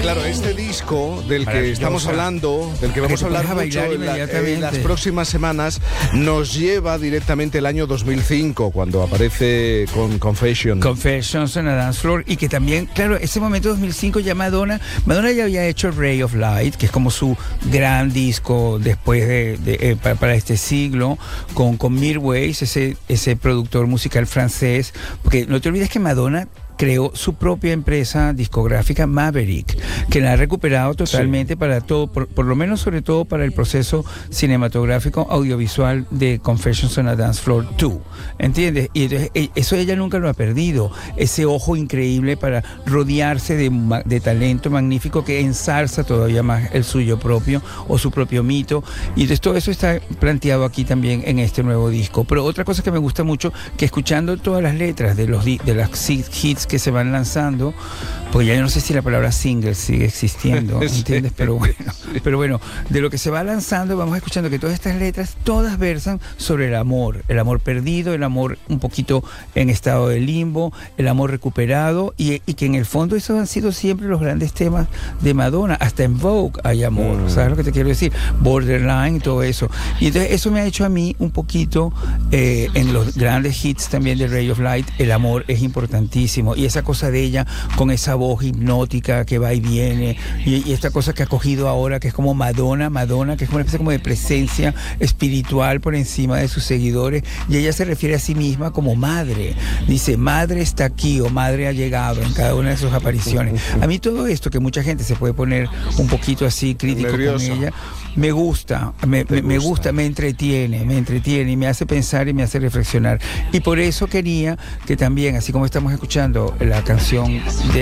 claro, este disco del que estamos hablando, del que vamos a hablar mucho en las próximas semanas, nos lleva directamente al año 2005, cuando aparece con Confessions on a Dance Floor, y que también, claro, ese momento 2005 ya Madonna ya había hecho Ray of Light, que es como su gran disco después para este siglo, con Mirwais, ese productor musical francés, porque no te olvides que Madonna creó su propia empresa discográfica Maverick, que la ha recuperado totalmente para todo, por lo menos sobre todo para el proceso cinematográfico audiovisual de Confessions on a Dance Floor 2, ¿entiendes? Y entonces, eso ella nunca lo ha perdido, ese ojo increíble para rodearse de talento magnífico que ensalza todavía más el suyo propio o su propio mito, y entonces todo eso está planteado aquí también en este nuevo disco. Pero otra cosa que me gusta mucho, que escuchando todas las letras de las hits que se van lanzando, pues ya yo no sé si la palabra single sigue existiendo, ¿entiendes? Pero bueno, de lo que se va lanzando vamos escuchando que todas estas letras, todas versan sobre el amor perdido, el amor un poquito en estado de limbo, el amor recuperado, y que en el fondo esos han sido siempre los grandes temas de Madonna. Hasta en Vogue hay amor, ¿sabes lo que te quiero decir? Borderline y todo eso. Y entonces eso me ha hecho a mí un poquito, en los grandes hits también de Ray of Light, el amor es importantísimo, y esa cosa de ella con esa voz hipnótica que va y viene, y esta cosa que ha cogido ahora, que es como Madonna, que es una especie como de presencia espiritual por encima de sus seguidores, y ella se refiere a sí misma como madre, dice madre está aquí o madre ha llegado en cada una de sus apariciones. A mí todo esto, que mucha gente se puede poner un poquito así crítico nervioso con ella, me gusta, me entretiene y me hace pensar y me hace reflexionar, y por eso quería que también, así como estamos escuchando la canción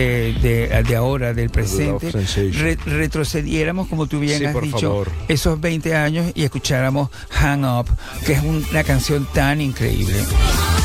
de ahora, del presente, retrocediéramos, como tú bien has dicho, favor, esos 20 años y escucháramos Hang Up, que es una canción tan increíble.